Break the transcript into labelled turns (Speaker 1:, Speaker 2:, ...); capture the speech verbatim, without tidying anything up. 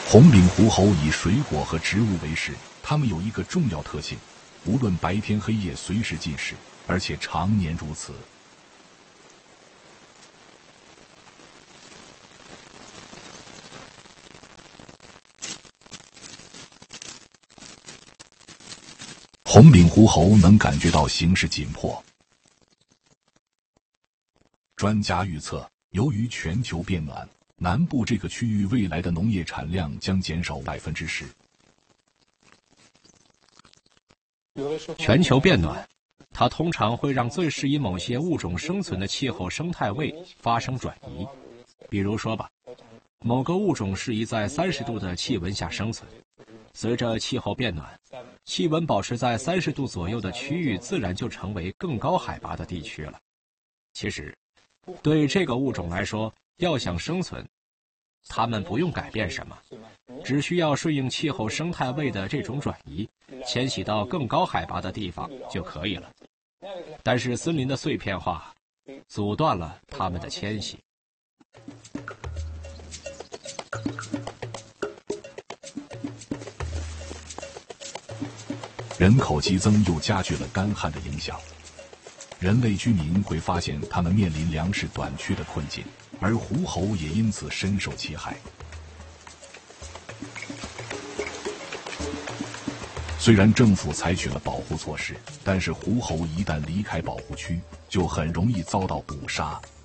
Speaker 1: 红柄狐猴以水果和植物为食，它们有一个重要特性，无论白天黑夜随时进食，而且常年如此。红柄狐猴能感觉到形势紧迫。专家预测，由于全球变暖，南部这个区域未来的农业产量将减少百分之十。
Speaker 2: 全球变暖，它通常会让最适宜某些物种生存的气候生态位发生转移。比如说吧，某个物种适宜在三十度的气温下生存。随着气候变暖，气温保持在三十度左右的区域自然就成为更高海拔的地区了。其实，对这个物种来说，要想生存，它们不用改变什么，只需要顺应气候生态位的这种转移，迁徙到更高海拔的地方就可以了。但是森林的碎片化阻断了它们的迁徙。
Speaker 1: 人口激增又加剧了干旱的影响，人类居民会发现他们面临粮食短缺的困境，而狐猴也因此深受其害。虽然政府采取了保护措施，但是狐猴一旦离开保护区，就很容易遭到捕杀。